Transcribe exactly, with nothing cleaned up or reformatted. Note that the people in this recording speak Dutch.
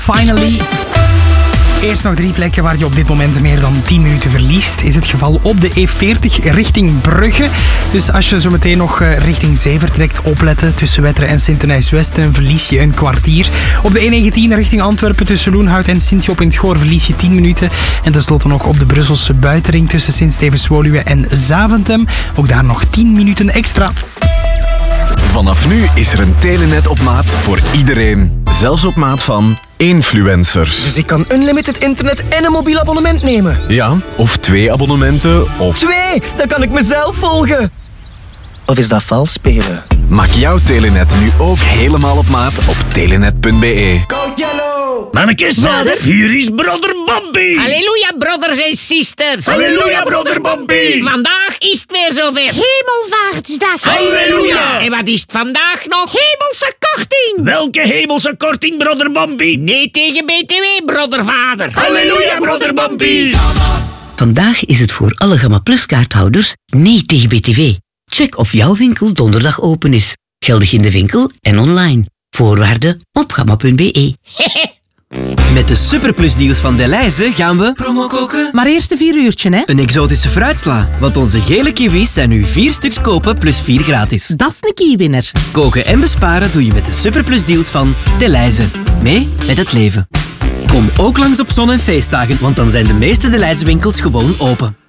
Finally. Eerst nog drie plekken waar je op dit moment meer dan tien minuten verliest. Is het geval op de E veertig richting Brugge. Dus als je zo meteen nog richting zee vertrekt, opletten. Tussen Wetteren en Sint-Denijs-Westen verlies je een kwartier. Op de E negentien richting Antwerpen tussen Loenhout en Sint-Job in het Goor verlies je tien minuten. En tenslotte nog op de Brusselse buitenring tussen Sint-Stevens-Woluwe en Zaventem. Ook daar nog tien minuten extra. Vanaf nu is er een Telenet op maat voor iedereen. Zelfs op maat van influencers. Dus ik kan unlimited internet en een mobiel abonnement nemen? Ja, of twee abonnementen, of... Twee! Dan kan ik mezelf volgen! Of is dat vals spelen? Maak jouw Telenet nu ook helemaal op maat op telenet punt be. Go Yellow! Mannekes, vader, hier is brother Bambi. Halleluja, brothers en sisters. Halleluja, brother Bambi. Vandaag is het weer zover. Hemelvaartsdag. Halleluja. En wat is het vandaag nog? Hemelse korting. Welke hemelse korting, brother Bambi? Nee tegen B T W, brother vader. Halleluja, brother Bambi. Vandaag is het voor alle Gamma Plus kaarthouders nee tegen B T W. Check of jouw winkel donderdag open is. Geldig in de winkel en online. Voorwaarden op gamma punt be. Met de superplusdeals van Delhaize gaan we promo koken. Maar eerst een vier uurtje, hè? Een exotische fruitsla. Want onze gele kiwis zijn nu vier stuks kopen plus vier gratis. Dat is een kiewinner. Koken en besparen doe je met de superplusdeals van Delhaize. Mee met het leven. Kom ook langs op zon- en feestdagen, want dan zijn de meeste Delhaize winkels gewoon open.